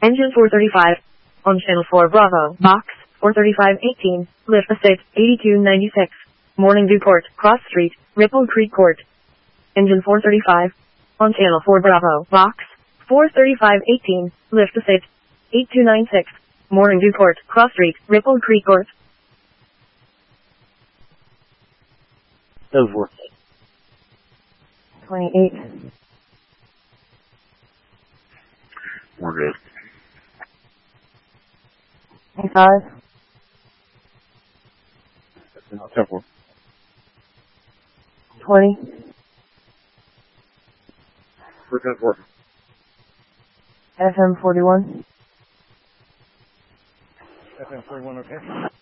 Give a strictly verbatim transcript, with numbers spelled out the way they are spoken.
Engine four thirty-five. On channel four Bravo, box, four thirty-five eighteen, lift estate, eighty-two ninety-six. Morning View Court, Cross Street, Ripple Creek Court. Engine four thirty-five. On channel four Bravo, box, four thirty-five eighteen, lift estate, eighty-two ninety-six. Morning View Court, Cross Street, Ripple Creek Court. Over. twenty-eight. We're good. twenty-five. ten four. twenty. We're ten four. F M forty-one. F M forty-one, okay.